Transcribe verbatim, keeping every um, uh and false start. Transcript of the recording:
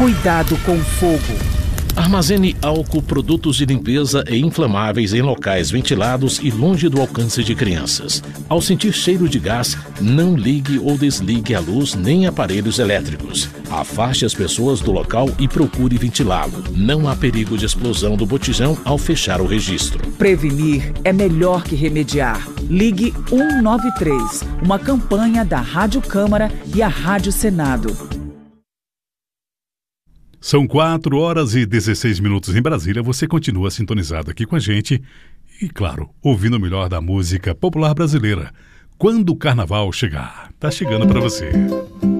Cuidado com fogo. Armazene álcool, produtos de limpeza e inflamáveis em locais ventilados e longe do alcance de crianças. Ao sentir cheiro de gás, não ligue ou desligue a luz nem aparelhos elétricos. Afaste as pessoas do local e procure ventilá-lo. Não há perigo de explosão do botijão ao fechar o registro. Prevenir é melhor que remediar. Ligue um nove três, uma campanha da Rádio Câmara e a Rádio Senado. São quatro horas e dezesseis minutos em Brasília. Você continua sintonizado aqui com a gente e, claro, ouvindo o melhor da música popular brasileira. Quando o carnaval chegar, tá chegando para você.